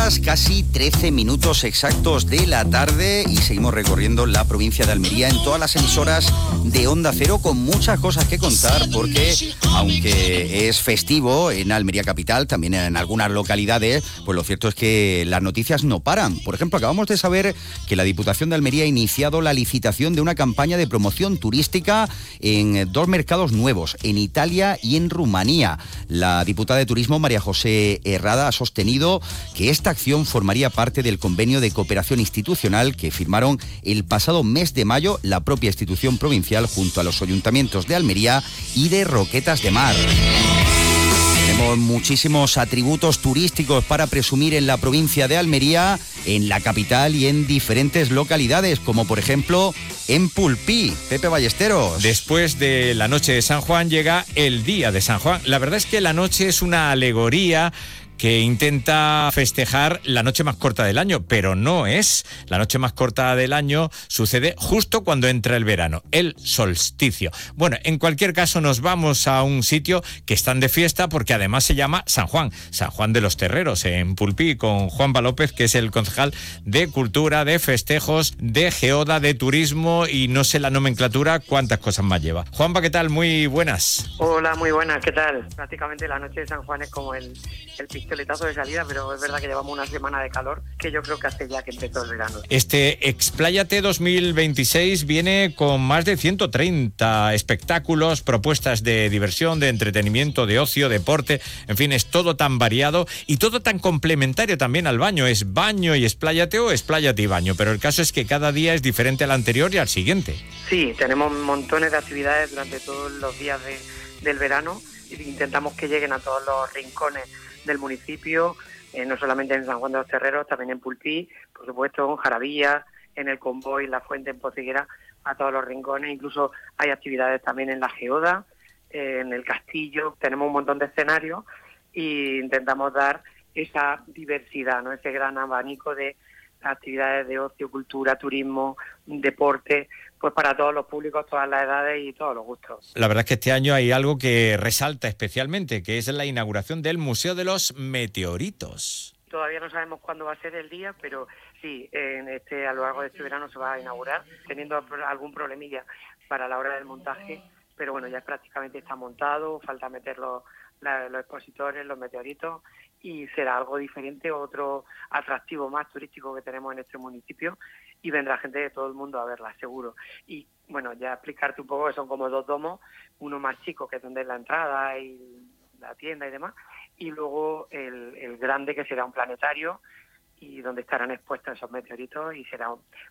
horas, casi 13 minutos exactos de la tarde, y seguimos recorriendo la provincia de Almería en todas las emisoras de Onda Cero con muchas cosas que contar, porque aunque es festivo en Almería capital, también en algunas localidades, pues lo cierto es que las noticias no paran. Por ejemplo, acabamos de saber que la Diputación de Almería ha iniciado la licitación de una campaña de promoción turística en dos mercados nuevos, en Italia y en Rumanía. La diputada de Turismo, María José Herrada, ha sostenido que esta acción formaría parte del convenio de cooperación institucional que firmaron el pasado mes de mayo la propia institución provincial junto a los ayuntamientos de Almería y de Roquetas de Mar. Tenemos muchísimos atributos turísticos para presumir en la provincia de Almería, en la capital y en diferentes localidades, como por ejemplo en Pulpí. Pepe Ballesteros. Después de la noche de San Juan llega el día de San Juan. La verdad es que la noche es una alegoría que intenta festejar la noche más corta del año, pero no es. La noche más corta del año sucede justo cuando entra el verano, el solsticio. Bueno, en cualquier caso nos vamos a un sitio que están de fiesta porque además se llama San Juan de los Terreros, en Pulpí, con Juanpa López, que es el concejal de Cultura, de Festejos, de Geoda, de Turismo y no sé la nomenclatura, cuántas cosas más lleva. Juanpa, ¿qué tal? Muy buenas. Hola, muy buenas, ¿qué tal? Prácticamente la noche de San Juan es como el pistoletazo de salida, pero es verdad que llevamos una semana de calor que yo creo que hace ya que empezó el verano. Este Expláyate 2026 viene con más de 130 espectáculos, propuestas de diversión, de entretenimiento, de ocio, deporte, en fin, es todo tan variado y todo tan complementario también al baño. Es baño y expláyate o expláyate y baño, pero el caso es que cada día es diferente al anterior y al siguiente. Sí, tenemos montones de actividades durante todos los días del verano y intentamos que lleguen a todos los rincones del municipio, no solamente en San Juan de los Terreros, también en Pulpí, por supuesto en Jaravilla, en el Convoy, en La Fuente, en Pociguera, a todos los rincones. Incluso hay actividades también en la Geoda, en el Castillo. Tenemos un montón de escenarios e intentamos dar esa diversidad, ¿no? Ese gran abanico de actividades de ocio, cultura, turismo, deporte, pues para todos los públicos, todas las edades y todos los gustos. La verdad es que este año hay algo que resalta especialmente, que es la inauguración del Museo de los Meteoritos. Todavía no sabemos cuándo va a ser el día, pero sí, a lo largo de este verano se va a inaugurar, teniendo algún problemilla para la hora del montaje, pero bueno, ya prácticamente está montado, falta meter los expositores, los meteoritos, y será algo diferente, otro atractivo más turístico que tenemos en este municipio, y vendrá gente de todo el mundo a verla, seguro. Y bueno, ya explicarte un poco que son como dos domos, uno más chico, que es donde es la entrada y la tienda y demás, y luego el grande, que será un planetario y donde estarán expuestos esos meteoritos, y será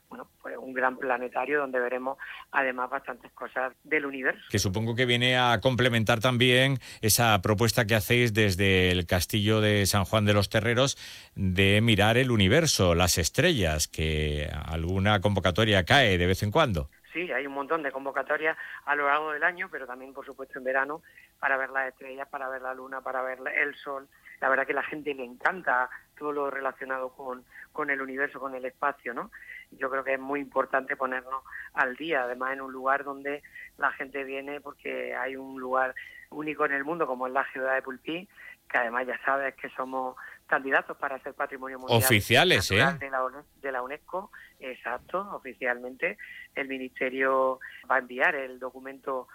un gran planetario donde veremos además bastantes cosas del universo. Que supongo que viene a complementar también esa propuesta que hacéis desde el Castillo de San Juan de los Terreros de mirar el universo, las estrellas, que alguna convocatoria cae de vez en cuando. Sí, hay un montón de convocatorias a lo largo del año, pero también, por supuesto, en verano, para ver las estrellas, para ver la luna, para ver el sol. La verdad que a la gente le encanta todo lo relacionado con el universo, con el espacio, ¿no? Yo creo que es muy importante ponernos al día, además en un lugar donde la gente viene porque hay un lugar único en el mundo como es la Geoda de Pulpí, que además ya sabes que somos candidatos para ser Patrimonio Mundial oficiales, de la UNESCO. Exacto, oficialmente. El Ministerio va a enviar el documento